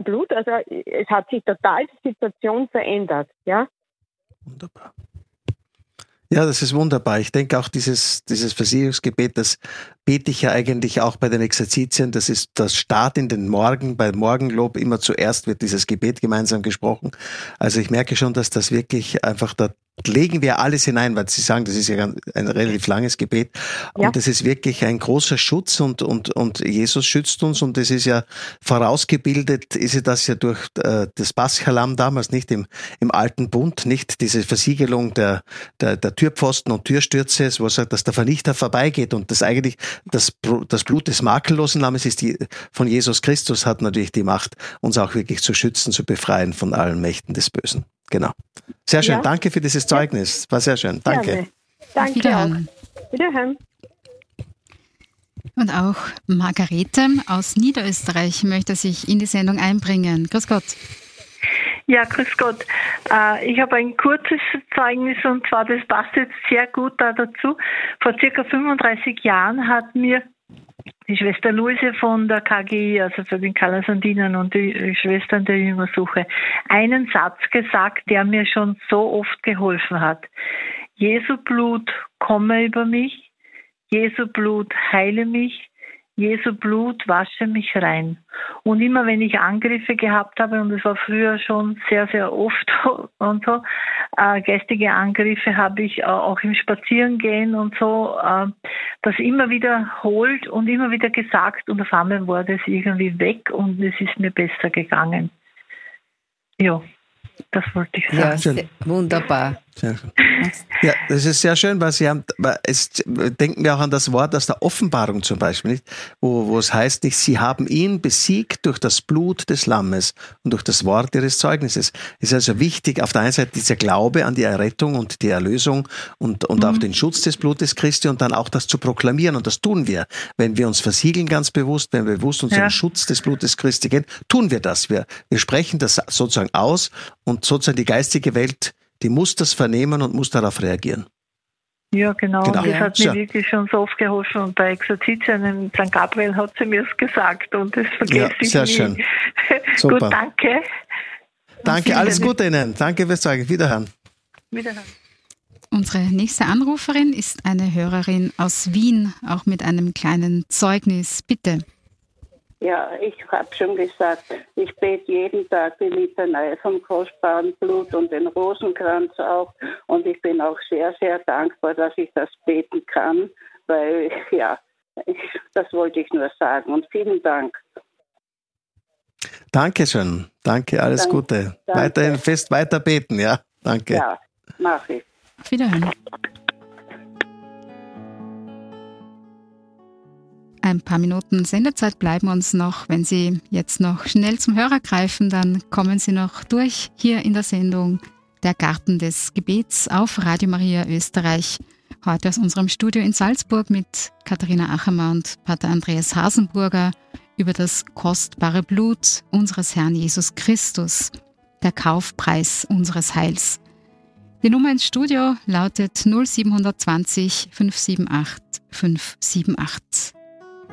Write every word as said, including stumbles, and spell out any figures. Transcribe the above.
Blut. Also es hat sich total die Situation verändert. Ja? Wunderbar. Ja, das ist wunderbar. Ich denke auch dieses, dieses Versicherungsgebet, das bete ich ja eigentlich auch bei den Exerzitien. Das ist das Start in den Morgen. Bei Morgenlob immer zuerst wird dieses Gebet gemeinsam gesprochen. Also ich merke schon, dass das wirklich einfach, da legen wir alles hinein, weil Sie sagen, das ist ja ein relativ langes Gebet. Und ja. Das ist wirklich ein großer Schutz und, und, und Jesus schützt uns. Und es ist ja vorausgebildet, ist ja das ja durch äh, das Paschalamm damals, nicht im, im Alten Bund, nicht diese Versiegelung der, der, der Türpfosten und Türstürze, wo er sagt, dass der Vernichter vorbeigeht und das eigentlich das, das Blut des makellosen Lammes ist die von Jesus Christus, hat natürlich die Macht, uns auch wirklich zu schützen, zu befreien von allen Mächten des Bösen. Genau. Sehr schön. Ja. Danke für dieses Zeugnis. War sehr schön. Danke. Gerne. Danke. Wiederhören. Auch. Wiederhören. Und auch Margarete aus Niederösterreich möchte sich in die Sendung einbringen. Grüß Gott. Ja, grüß Gott. Ich habe ein kurzes Zeugnis und zwar, das passt jetzt sehr gut da dazu. Vor circa fünfunddreißig Jahren hat mir die Schwester Luise von der K G I, also für den Kalasandinen und die Schwestern der Jüngersuche, einen Satz gesagt, der mir schon so oft geholfen hat. Jesu Blut komme über mich, Jesu Blut heile mich, Jesu Blut wasche mich rein. Und immer wenn ich Angriffe gehabt habe, und es war früher schon sehr, sehr oft und so, äh, geistige Angriffe habe ich äh, auch im Spazierengehen und so, äh, das immer wiederholt und immer wieder gesagt und auf einmal wurde es irgendwie weg und es ist mir besser gegangen. Ja, das wollte ich sagen. Ja, sehr, wunderbar. Sehr schön. Ja, das ist sehr schön, weil Sie haben, es denken wir auch an das Wort aus der Offenbarung zum Beispiel, nicht? Wo, wo es heißt nicht, Sie haben ihn besiegt durch das Blut des Lammes und durch das Wort ihres Zeugnisses. Es ist also wichtig, auf der einen Seite dieser Glaube an die Errettung und die Erlösung und, und mhm. auch den Schutz des Blutes Christi und dann auch das zu proklamieren. Und das tun wir. Wenn wir uns versiegeln ganz bewusst, wenn wir bewusst uns ja. den Schutz des Blutes Christi gehen, tun wir das. Wir, wir sprechen das sozusagen aus und sozusagen die geistige Welt, die muss das vernehmen und muss darauf reagieren. Ja, genau. genau. Das hat ja. mir wirklich schon so oft geholfen. Und bei Exerzitien in Sankt Gabriel hat sie mir es gesagt. Und das vergesse ja, ich sehr nie. Schön. Super. Gut, danke. Danke, alles Gute Ihnen. Danke fürs Sagen. Wiederhören. Wiederhören. Unsere nächste Anruferin ist eine Hörerin aus Wien, auch mit einem kleinen Zeugnis. Bitte. Ja, ich habe schon gesagt, ich bete jeden Tag die Litanei vom kostbaren Blut und den Rosenkranz auch. Und ich bin auch sehr, sehr dankbar, dass ich das beten kann, weil, ja, ich, das wollte ich nur sagen. Und vielen Dank. Dankeschön. Danke, alles Dank, Gute. Danke. Weiterhin fest weiter beten, ja. Danke. Ja, mache ich. Auf Wiederhören. Ein paar Minuten Sendezeit bleiben uns noch. Wenn Sie jetzt noch schnell zum Hörer greifen, dann kommen Sie noch durch hier in der Sendung Der Garten des Gebets auf Radio Maria Österreich. Heute aus unserem Studio in Salzburg mit Katharina Achermann und Pater Andreas Hasenburger über das kostbare Blut unseres Herrn Jesus Christus, der Kaufpreis unseres Heils. Die Nummer ins Studio lautet null sieben zwei null fünf sieben acht fünf sieben acht.